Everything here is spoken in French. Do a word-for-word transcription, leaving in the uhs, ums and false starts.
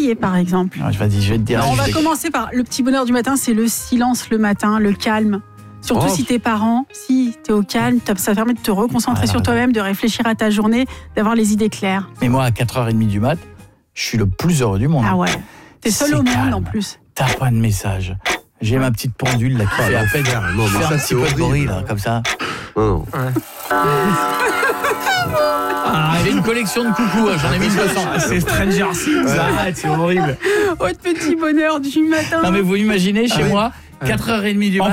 travailler, par exemple. Ah, je vais je vais te dire. Alors, on je va vais- commencer par le petit bonheur du matin, c'est le silence le matin, le calme. Surtout Oh. si t'es parent, si t'es au calme, ça permet de te reconcentrer Ah, sur là, toi-même, de réfléchir à ta journée, d'avoir les idées claires. Mais moi, à quatre heures trente du mat, je suis le plus heureux du monde. Ah ouais. T'es seul C'est au monde calme. en plus. T'as pas de message. J'ai ma petite pendule là qui fait à peine. Non, mais faire ça, un c'est petit peu de horrible. bruit là, comme ça. Non. Ah, j'ai une collection de coucous, hein, j'en ai mille deux cents. C'est Stranger Things, arrête, c'est horrible. Autre petit bonheur du matin. Non mais vous imaginez chez Ah oui. moi, quatre heures trente du mat.